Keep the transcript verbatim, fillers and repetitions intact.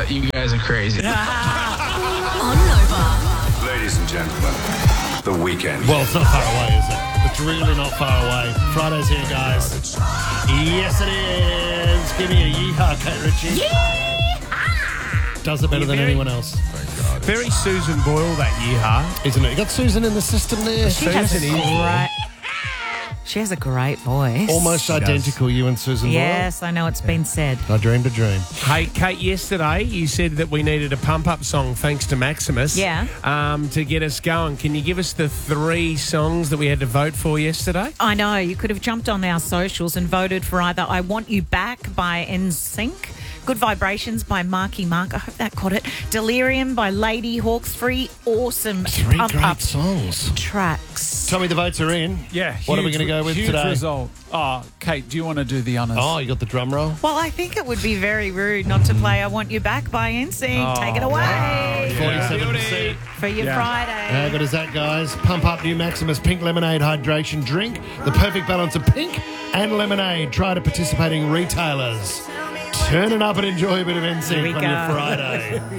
You guys are crazy. On Nova. Ladies and gentlemen, The Weeknd. Well, it's not far away, is it? It's really not far away. Friday's here, guys. Yes, it is. Give me a yeehaw, Kate Ritchie. Yeehaw! Does it better than very- anyone else. Very Susan Boyle, that yeehaw. Isn't it? You got Susan in the system there. She has, a Susan is- great, she has a great voice. Almost does. identical, you and Susan Yes, I know it's been said. Boyle. I dreamed a dream. Hey, Kate, yesterday you said that we needed a pump-up song thanks to Maximus. Yeah. Um, to get us going. Can you give us the three songs that we had to vote for yesterday? I know, you could have jumped on our socials and voted for either I Want You Back by N Sync, Good Vibrations by Marky Mark, I hope that caught it, Delirium by Lady Hawk, three awesome Three pump great up songs. tracks. Tommy, the votes are in. Yeah. What are we huge- going to go with huge today? result. Oh, Kate, do you want to do the honours? Oh, you got the drum roll? Well, I think it would be very rude not to play I Want You Back by N Sync. Oh, Take it away forty-seven percent. for your Yeah. Friday. How good is that, guys? Pump up new Maximus Pink Lemonade Hydration Drink. The perfect balance of pink and lemonade. Try to participating retailers. Turn it up and enjoy a bit of N Here Sync we on go. your Friday.